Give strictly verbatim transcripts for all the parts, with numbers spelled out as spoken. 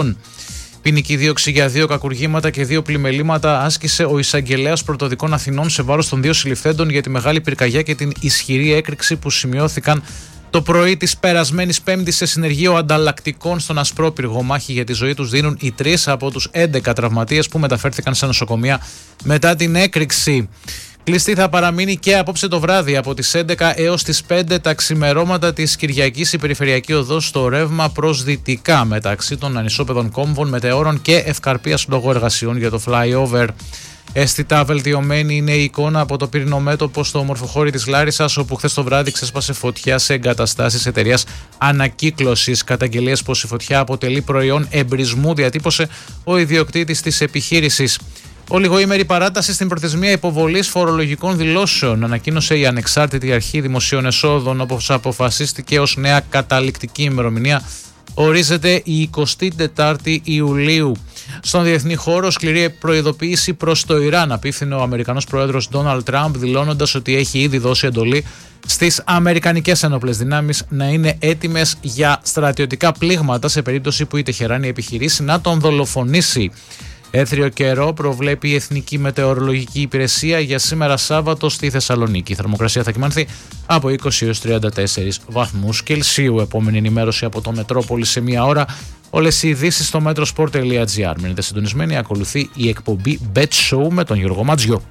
Ποινική δίωξη για δύο κακουργήματα και δύο πλημελήματα άσκησε ο εισαγγελέας Πρωτοδικών Αθηνών σε βάρος των δύο συλληφθέντων για τη μεγάλη πυρκαγιά και την ισχυρή έκρηξη που σημειώθηκαν το πρωί της περασμένης Πέμπτης σε συνεργείο ανταλλακτικών στον Ασπρόπυργο. Μάχη για τη ζωή τους δίνουν οι τρεις από τους έντεκα τραυματίες που μεταφέρθηκαν σε νοσοκομεία μετά την έκρηξη. Κλειστή θα παραμείνει και απόψε το βράδυ από τις έντεκα έως τις πέντε τα ξημερώματα της Κυριακής η περιφερειακή οδός στο ρεύμα προς δυτικά μεταξύ των ανισόπεδων κόμβων, μετεώρων και ευκαρπίας λόγω εργασιών για το flyover. Αισθητά βελτιωμένη είναι η εικόνα από το πύρινο μέτωπο στο ομορφοχώρι της Λάρισσας, όπου χθες το βράδυ ξέσπασε φωτιά σε εγκαταστάσεις εταιρείας ανακύκλωσης. Καταγγελίες πως η φωτιά αποτελεί προϊόν εμπρισμού διατύπωσε ο ιδιοκτήτης της επιχείρησης. Ολιγοήμερη παράταση στην προθεσμία υποβολής φορολογικών δηλώσεων, ανακοίνωσε η Ανεξάρτητη Αρχή Δημοσίων Εσόδων, όπως αποφασίστηκε ως νέα καταληκτική ημερομηνία. Ορίζεται η εικοστή τετάρτη Ιουλίου. Στον διεθνή χώρο, σκληρή προειδοποίηση προς το Ιράν απίφθινε ο Αμερικανός Πρόεδρος Ντόναλντ Τραμπ, δηλώνοντας ότι έχει ήδη δώσει εντολή στις Αμερικανικές Ενόπλες Δυνάμεις να είναι έτοιμες για στρατιωτικά πλήγματα σε περίπτωση που η Τεχεράνη επιχειρήσει να τον δολοφονήσει. Έθριο καιρό προβλέπει η Εθνική Μετεωρολογική Υπηρεσία για σήμερα Σάββατο στη Θεσσαλονίκη. Η θερμοκρασία θα κυμανθεί από είκοσι έως τριάντα τέσσερις βαθμούς Κελσίου. Επόμενη ενημέρωση από το Μετρόπολη σε μία ώρα. Όλες οι ειδήσεις στο metrosport τελεία gr. Μείνετε συντονισμένοι, ακολουθεί η εκπομπή Bet Show με τον Γιώργο Ματζιό.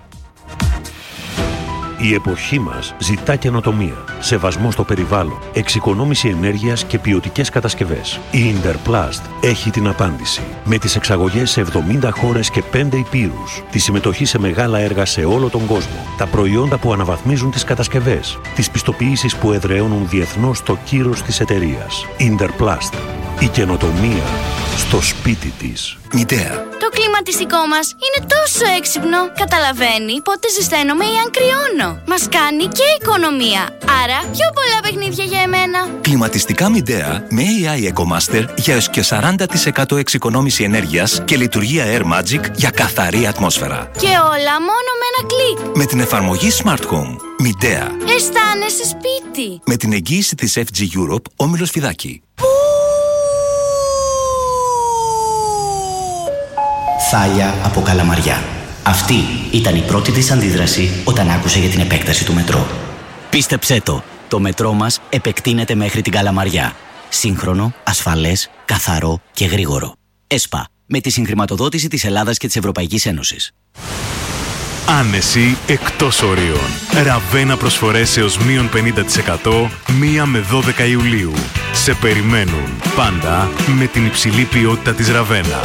Η εποχή μας ζητά καινοτομία, σεβασμό στο περιβάλλον, εξοικονόμηση ενέργειας και ποιοτικές κατασκευές. Η Interplast έχει την απάντηση. Με τις εξαγωγές σε εβδομήντα χώρες και πέντε υπήρους, τη συμμετοχή σε μεγάλα έργα σε όλο τον κόσμο, τα προϊόντα που αναβαθμίζουν τις κατασκευές, τις πιστοποιήσεις που εδραιώνουν διεθνώς το κύρος της εταιρείας. Interplast. Η καινοτομία στο σπίτι της. Μητέα. Το κλιματιστικό μας είναι τόσο έξυπνο. Καταλαβαίνει πότε ζεσταίνομαι ή αν κρυώνω. Μας κάνει και οικονομία. Άρα πιο πολλά παιχνίδια για εμένα. Κλιματιστικά Μητέα με έι άι EcoMaster για έως και σαράντα τοις εκατό εξοικονόμηση ενέργειας και λειτουργία Air Magic για καθαρή ατμόσφαιρα. Και όλα μόνο με ένα κλικ. Με την εφαρμογή Smart Home. Μητέα. Αισθάνεσαι σπίτι. Με την εγγύηση της εφ τζι Europe, Όμιλος Φιδάκη. Θάλια από Καλαμαριά. Αυτή ήταν η πρώτη της αντίδραση όταν άκουσε για την επέκταση του μετρό. Πίστεψέ το, το μετρό μας επεκτείνεται μέχρι την Καλαμαριά. Σύγχρονο, ασφαλές, καθαρό και γρήγορο. ΕΣΠΑ, με τη συγχρηματοδότηση της Ελλάδας και της Ευρωπαϊκής Ένωσης. Άνεση εκτός ορίων. Ραβένα προσφορές έως μείον πενήντα τοις εκατό μία με δώδεκα Ιουλίου. Σε περιμένουν πάντα με την υψηλή ποιότητα της Ραβένα.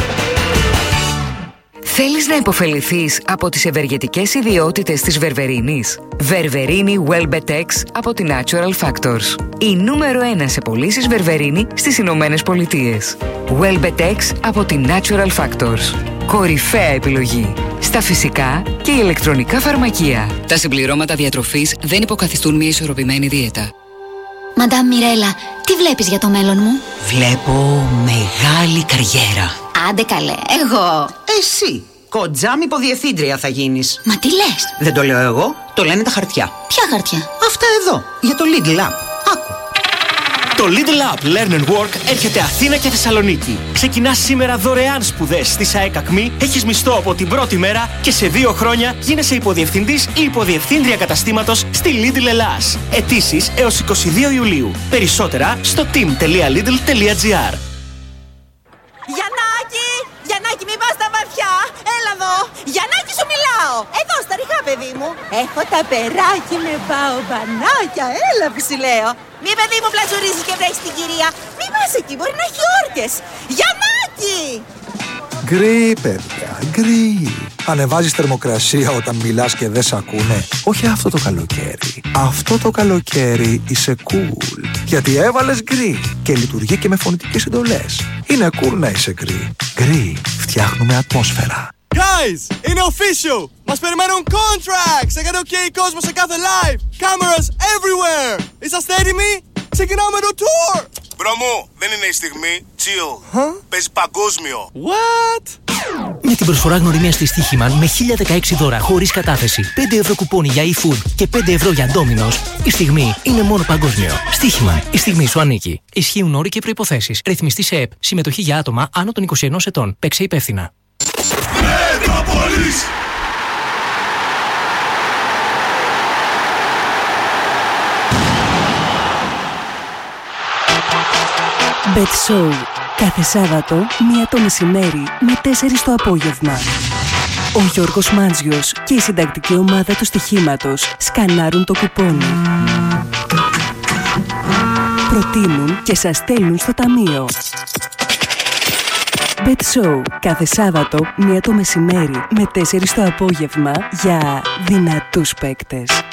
Θέλεις να υποφεληθείς από τις ευεργετικές ιδιότητες της βερβερίνης? Βερβερίνη Welbetex από τη Natural Factors. Η νούμερο ένα σε πωλήσεις βερβερίνη στις Ηνωμένες Πολιτείες. Welbetex από τη Natural Factors. Κορυφαία επιλογή στα φυσικά και ηλεκτρονικά φαρμακεία. Τα συμπληρώματα διατροφής δεν υποκαθιστούν μια ισορροπημένη δίαιτα. Μαντάμ Μιρέλα, τι βλέπεις για το μέλλον μου? Βλέπω μεγάλη καριέρα. Άντε καλέ, εγώ. Εσύ, κοντζάμ υποδιευθύντρια θα γίνεις. Μα τι λες? Δεν το λέω εγώ, το λένε τα χαρτιά. Ποια χαρτιά? Αυτά εδώ, για το Lidl App. Άκου. Το Lidl App Learn and Work έρχεται Αθήνα και Θεσσαλονίκη. Ξεκινάς σήμερα δωρεάν σπουδές στη ΣΑΕΚ ΑΚΜΗ, έχεις μισθό από την πρώτη μέρα και σε δύο χρόνια γίνεσαι υποδιευθυντής ή υποδιευθύντρια καταστήματος στη Lidl Ελλάς. Αιτήσεις έως είκοσι δύο Ιουλίου. Περισσότερα στο team τελεία lidl τελεία gr. Γιαννάκη! Γιαννάκη, μην πας στα βαθιά! Έλα εδώ! Γιαννάκη, σου μιλάω! Εδώ, στα ριχά, παιδί μου! Έχω τα περάκι με μπαομπανάκια! Έλα που σου λέω! Μη, παιδί μου, πλατζουρίζεις και βρέχεις την κυρία! Μη πας εκεί, μπορεί να έχει όρκες! Γιαννάκη! Γκρι, παιδιά, γκρι. Ανεβάζεις θερμοκρασία όταν μιλάς και δεν σ' ακούνε. Όχι αυτό το καλοκαίρι. Αυτό το καλοκαίρι είσαι cool. Γιατί έβαλες γκρι και λειτουργεί και με φωνητικές εντολές. Είναι cool να είσαι γκρι. Γκρι, φτιάχνουμε ατμόσφαιρα. Guys, είναι official! Μας περιμένουν contracts! Έκανε ok κόσμο σε κάθε live! Cameras everywhere! Είσαστε έτοιμοι? Ξεκινάμε το tour! Μπρο μου, δεν είναι η στιγμή. Chill. Huh? Παίζει παγκόσμιο. What? Με την προσφορά γνωριμίας της Στοίχημαν με χίλια δεκαέξι δώρα χωρίς κατάθεση, πέντε ευρώ κουπόνι για e-food και πέντε ευρώ για Domino's, η στιγμή είναι μόνο παγκόσμιο. Στοίχημαν, η στιγμή σου ανήκει. Ισχύουν όροι και προϋποθέσεις. Ρυθμιστή σε ΕΠ. Συμμετοχή για άτομα άνω των είκοσι ενός ετών. Παίξε υπεύθυνα. Μετρόπολης. Bet Show. Κάθε Σάββατο, μία το μεσημέρι με τέσσερις το απόγευμα. Ο Γιώργος Μάντζιος και η συντακτική ομάδα του στοιχήματος σκανάρουν το κουπόνι. Προτείνουν και σας στέλνουν στο ταμείο. Bet Show. Κάθε Σάββατο, μία το μεσημέρι με τέσσερις το απόγευμα για δυνατούς παίκτες.